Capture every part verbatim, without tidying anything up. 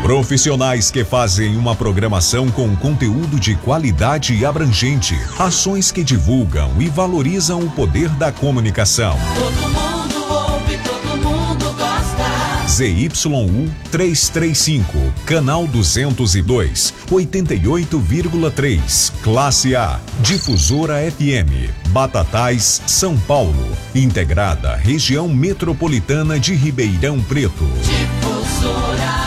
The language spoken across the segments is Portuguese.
Profissionais que fazem uma programação com conteúdo de qualidade e abrangente. Ações que divulgam e valorizam o poder da comunicação. Todo mundo ouve, todo mundo gosta. Z Y U trezentos e trinta e cinco, canal duzentos e dois, oitenta e oito vírgula três, classe A, difusora F M, Batatais, São Paulo, integrada região metropolitana de Ribeirão Preto. Difusora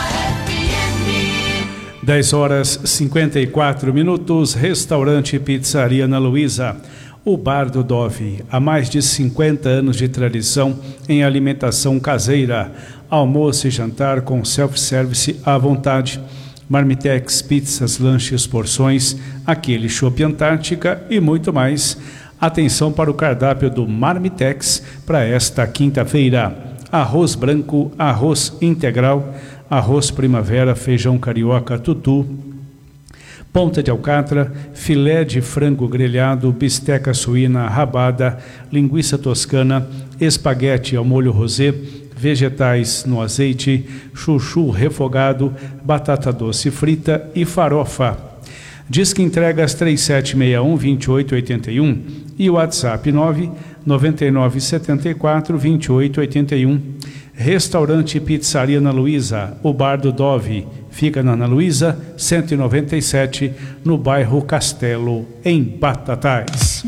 dez horas e cinquenta e quatro minutos, restaurante e pizzaria Ana Luísa, o Bar do Dove, há mais de cinquenta anos de tradição em alimentação caseira, almoço e jantar com self-service à vontade, marmitex, pizzas, lanches, porções, aquele chopp Antártica e muito mais. Atenção para o cardápio do Marmitex para esta quinta-feira: arroz branco, arroz integral, arroz primavera, feijão carioca tutu, ponta de alcatra, filé de frango grelhado, bisteca suína rabada, linguiça toscana, espaguete ao molho rosé, vegetais no azeite, chuchu refogado, batata doce frita e farofa. Disque entregas três sete seis um, dois oito oito um e o WhatsApp nove nove nove sete quatro, dois oito oito um. Restaurante e Pizzaria Ana Luísa, o Bar do Dove, fica na Ana Luísa, cento e noventa e sete, no bairro Castelo, em Batatais.